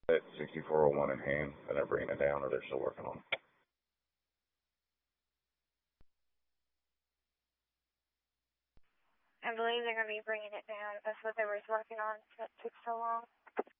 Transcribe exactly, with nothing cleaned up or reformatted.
At sixty-four oh one in hand, and they're bringing it down, or they're still working on it. I believe they're going to be bringing it down. That's what they were working on. That took so long.